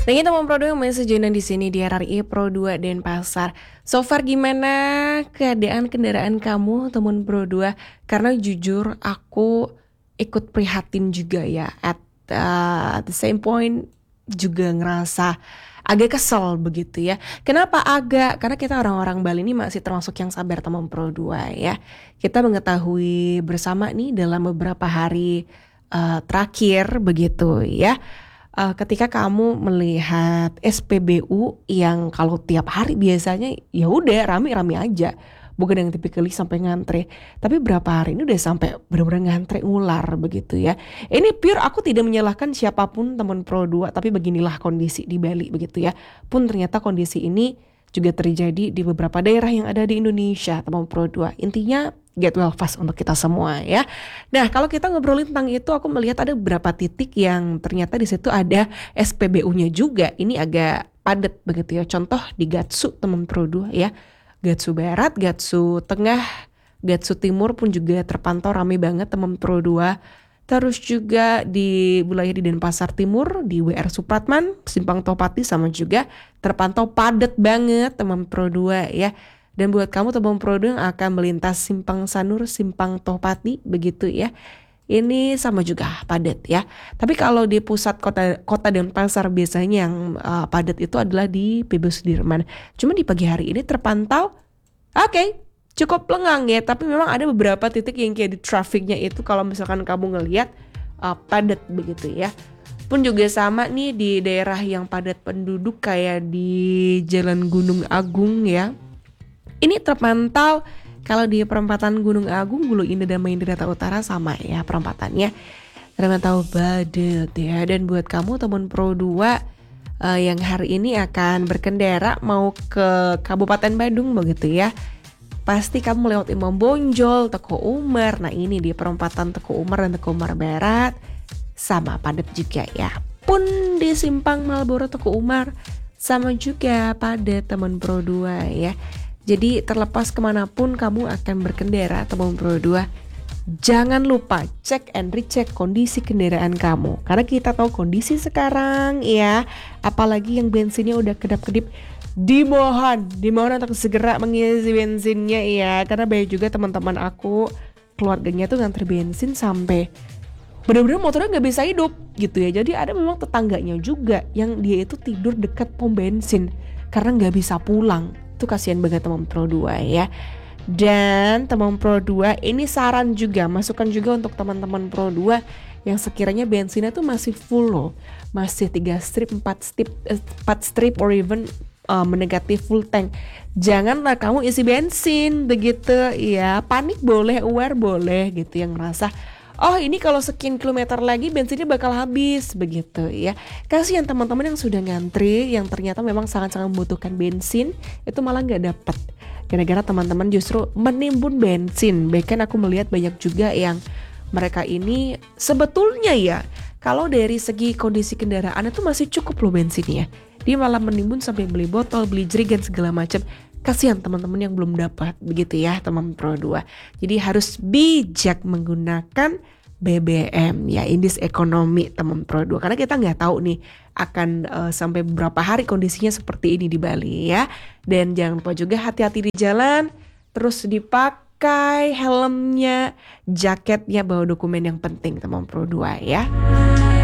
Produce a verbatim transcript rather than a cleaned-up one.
Dan kita mau Pro dua masih joinan di sini di R R I Pro dua Denpasar. So far gimana keadaan kendaraan kamu teman Pro dua? Karena jujur aku ikut prihatin juga ya. At, uh, at the same point juga ngerasa agak kesel begitu ya. Kenapa agak? Karena kita orang-orang Bali ini masih termasuk yang sabar teman Pro dua ya. Kita mengetahui bersama nih dalam beberapa hari uh, terakhir begitu ya. Uh, ketika kamu melihat S P B U yang kalau tiap hari biasanya ya udah rame-rame aja, bukan yang typically sampai ngantre, tapi berapa hari ini udah sampai benar-benar ngantre ngular begitu ya. Ini pure aku tidak menyalahkan siapapun teman Pro dua, tapi beginilah kondisi di Bali begitu ya. Pun ternyata kondisi ini juga terjadi di beberapa daerah yang ada di Indonesia teman Pro dua. Intinya get well fast untuk kita semua ya. Nah, kalau kita ngobrolin tentang itu, aku melihat ada beberapa titik yang ternyata di situ ada S P B U-nya juga. Ini agak padat begitu ya. Contoh di Gatsu teman Pro dua ya. Gatsu Barat, Gatsu Tengah, Gatsu Timur pun juga terpantau ramai banget teman Pro dua. Terus juga di wilayah di Denpasar Timur, di W R Supratman, Simpang Topati sama juga terpantau padat banget teman Pro dua ya. Dan buat kamu teman Pro dua yang akan melintas Simpang Sanur, Simpang Topati begitu ya. Ini sama juga padat ya. Tapi kalau di pusat kota kota Denpasar biasanya yang uh, padat itu adalah di P B Sudirman. Cuma di pagi hari ini terpantau oke, okay, cukup lengang ya. Tapi memang ada beberapa titik yang kayak di trafficnya itu kalau misalkan kamu ngelihat uh, padat begitu ya. Pun juga sama nih di daerah yang padat penduduk kayak di Jalan Gunung Agung ya. Ini terpantau kalau di perempatan Gunung Agung, Gulu Indah dan Mahendra Utara sama ya perempatannya. Terpantau padat ya. Dan buat kamu teman Pro dua uh, yang hari ini akan berkendara mau ke Kabupaten Badung begitu ya. Pasti kamu lewat Imam Bonjol, Teguh Umar. Nah ini di perempatan Teguh Umar dan Teguh Umar Barat sama padat juga ya. Pun di Simpang Malboro Teguh Umar sama juga padat teman Pro dua ya. Jadi terlepas kemanapun kamu akan berkendara teman Pro dua, jangan lupa cek and recheck kondisi kendaraan kamu. Karena kita tahu kondisi sekarang ya, apalagi yang bensinnya udah kedap-kedip, dimohon, dimohon untuk segera mengisi bensinnya ya. Karena banyak juga teman-teman aku, keluarganya tuh ngantri bensin sampai benar-benar motornya gak bisa hidup gitu ya. Jadi ada memang tetangganya juga yang dia itu tidur dekat pom bensin karena gak bisa pulang. Itu kasihan banget teman Pro dua ya. Dan teman Pro dua ini saran juga, masukan juga untuk teman-teman Pro dua yang sekiranya bensinnya tuh masih full loh. Masih tiga strip, empat strip, empat strip or even uh, mendekati full tank. Janganlah kamu isi bensin begitu ya. Panik boleh, aware boleh gitu yang merasa oh ini kalau sekian kilometer lagi bensinnya bakal habis begitu ya. Kasihan teman-teman yang sudah ngantri yang ternyata memang sangat-sangat membutuhkan bensin itu malah nggak dapat. Gara-gara teman-teman justru menimbun bensin. Bahkan aku melihat banyak juga yang mereka ini sebetulnya ya kalau dari segi kondisi kendaraan itu masih cukup loh bensinnya. Dia malah menimbun sampai beli botol, beli jerigen segala macam. Kasihan teman-teman yang belum dapat begitu ya teman Pro dua. Jadi harus bijak menggunakan B B M ya, indeks ekonomi teman Pro dua. Karena kita nggak tahu nih akan uh, sampai beberapa hari kondisinya seperti ini di Bali ya. Dan jangan lupa juga hati-hati di jalan, terus dipakai helmnya, jaketnya, bawa dokumen yang penting teman Pro dua ya.